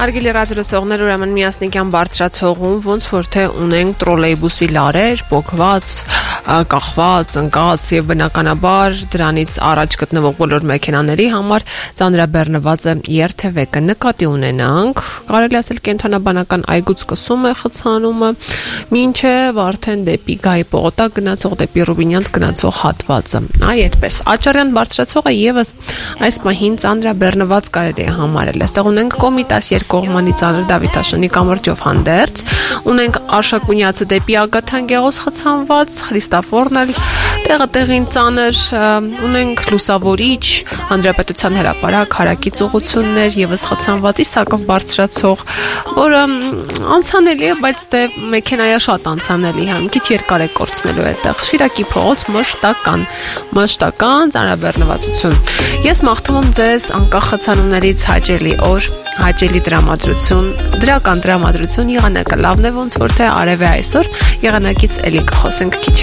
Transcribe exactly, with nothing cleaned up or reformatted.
Հարգելի ռադիոլսողներ, ուրեմն միասնիկյան բարձրացողում ոնց որ թե ունենք տրոլեյբուսի լարեր, փոքված, կախված, ընկած եւ բնականաբար դրանից առաջ գտնվող բոլոր մեքենաների համար ծանրաբեռնված է երթևեկը նկատի ունենանք, կարելի ասել կենթանաբանական այգուց սկսում է խցանումը, մինչև արդեն դեպի Գայի պողոտակ գնացող դեպի Ռուբինյանց գնացող հատվածը։ Այ այդպես Աչարյան բարձրացողը եւս այս պահին ծանրաբեռնված կարելի է համարել։ Այստեղ ունենք Կոմիտաս երկկողմանի ծանր Դավիթաշնի կամրջով հանդերձ, ունենք Արշակունյացը դեպի Ագաթան Գեղոս խցանված, Խրիստաֆորն էլ տեղը տեղին ծանր, ունենք Լուսավորիչ, Հանրապետության հրապարակ, հարակից ուղղություններ եւս խցանված, Իսակով բարձրացող, որը անցանելի է, բայց դե մեքենայա շատ անցանելի է, մի քիչ երկար է կորցնելու այդտեղ։ Շիրակի փողոց մշտական, մշտական ծանրաբեռնվածություն։ Ես մաղթում եմ ձեզ անկախ խցանումներից հաճելի օր, հաճելի տրամադրություն, դրական տրամադրություն, եղանակը լավն է ոնց որ թե արև է այսօր, եղանակից էլի կխոսենք քիչ